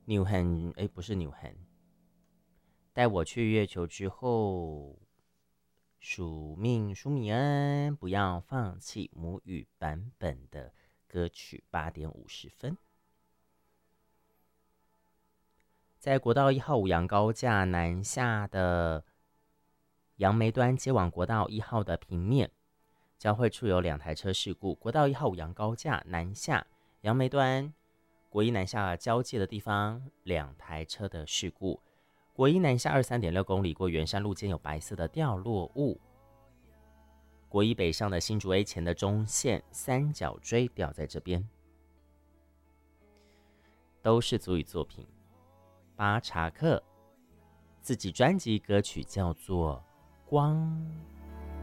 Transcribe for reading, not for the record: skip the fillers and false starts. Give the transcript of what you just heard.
纽汉，不是纽汉，带我去月球之后，署命舒米恩不要放弃母语版本的歌曲8:50。在国道1号五羊高架南下的杨梅端接往国道1号的平面，交汇处有2台车事故。国道1号五羊高架南下杨梅端国一南下交界的地方，2台车的事故。国一南下23.6公里过圆山路间有白色的掉落物。国一北上的新竹 A 前的中线三角锥掉在这边，都是族语作品。巴查克自己专辑歌曲叫做《光》。